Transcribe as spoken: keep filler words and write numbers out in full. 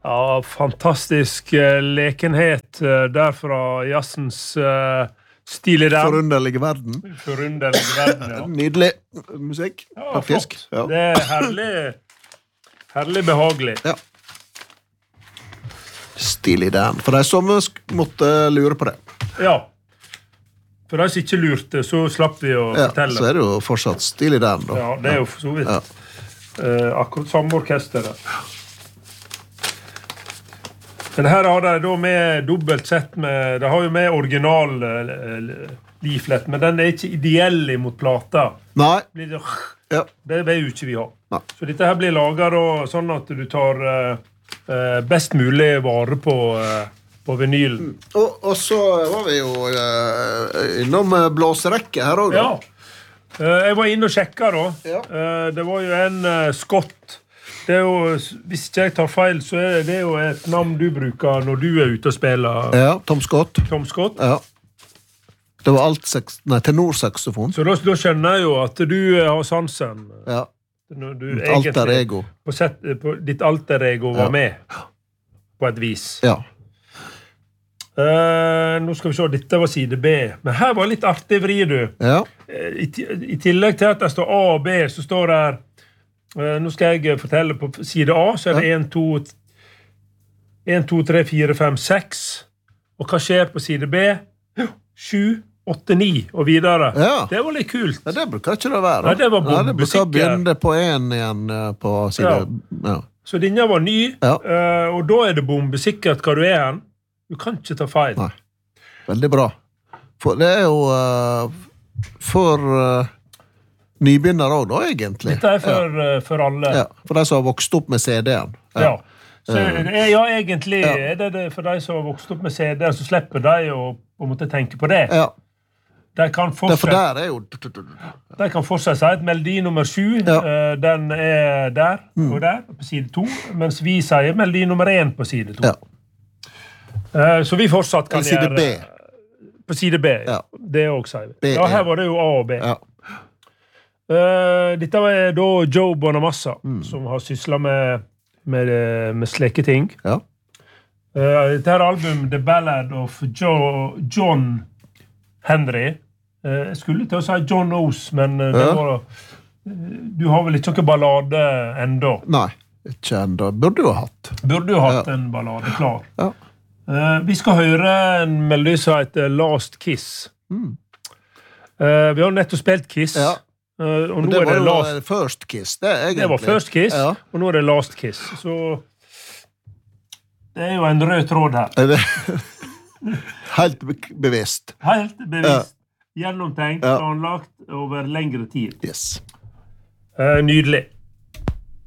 Ja, fantastisk uh, lekenhet uh, der fra jazzens uh, stil i den. Forunderlige verden. Forunderlige verden, ja. Nydelig musikk, ja, faktisk. Flott. Ja. Det er herlig, herlig behagelig. Ja. Stil i den. For de som måtte lure på det. Ja. For de som ikke lurte, så slapp vi å ja, fortelle. Så er det jo fortsatt stil i den, da. Ja, det er jo for så vidt. Ja. Uh, akkurat samme orkesteret. Men her har de da med dobbelt sett med, de har jo med original uh, leaflet, men den er ikke ideell imot plata. Nei. Blir det, ja. det vil jo ikke vi ha. Nei. Så dette her blir laget da, sånn at du tar uh, uh, best mulig vare på, uh, på vinylen. Mm. Og, og så var vi jo uh, innom blåserekke her også, da. Ja. Uh, jeg var inne og sjekket da. Ja. Uh, det var jo en uh, Scott. Det er jo, hvis ikke jeg tar feil, så er det jo et navn du bruker når du er ute og spiller. Ja, Tom Scott. Tom Scott. Ja. Det var alt seks, nei, tenorsaxofon. Så da, da skjønner jeg jo at du har sansen. Ja. Du alter ego. På set, på ditt alter ego var ja. med. På et vis. Ja. Uh, nå skal vi se, dette var side B. Men her var litt artig vri, du. Ja. Uh, i, I tillegg til at det står A og B, så står det her Uh, nå skal jeg fortelle på side A, så er det en, to, tre, fire, fem, seks. Og hva skjer på side B? sju, åtte, ni og videre. Ja. Det var litt kult. Ja, det bruker ikke det være. Nei, det var bombesikker. Ja, det bruker begynne på en igjen på side. Ja. Ja. Så denne var ny, ja. uh, og da er det bombesikkert hva du er hen. Du kan ikke ta feil. Nei. Veldig bra. For det er jo uh, for... Uh, nybegynner også da, egentlig. Dette er for, ja. uh, for alle. Ja, for de som har vokst opp med C D-en. Ja. Ja. Så, ja, egentlig ja. er det, det for de som har vokst opp med C D-en, så slipper de å, å måtte tenke på det. Ja. De kan fortsatt, der er jo... De kan fortsatt si at melodi nummer sju, ja. uh, den er der mm. og der, på side to, mens vi sier melodi nummer én på side to. Ja. Uh, så vi fortsatt kan side gjøre... B. På side B, ja. Det også sier vi. B, ja, her var det jo A og B. Ja. Uh, dette var da Joe Bonamassa, mm. som har syslet med, med, med slike ting. Ja. Uh, dette er album The Ballad of Joe, John Henry. Uh, jeg skulle til å si John Oates, men uh, det ja. var, uh, du har vel ikke noen ballade enda? Nei, ikke enda. Burde du ha hatt. Burde du ha hatt ja. en ballade klar. Ja. Uh, vi skal høre en melodi som heter Last Kiss. Mm. Uh, vi har nettopp spilt Kiss. Ja. Uh, og nå det er var det jo last... First Kiss, det egentlig. Det var First Kiss, ja. og nå er det Last Kiss. Så det er jo en rød tråd her. Helt bevisst. Helt bevisst. Ja. Gjennomtenkt, planlagt over lengre tid. Yes. Uh, nydelig.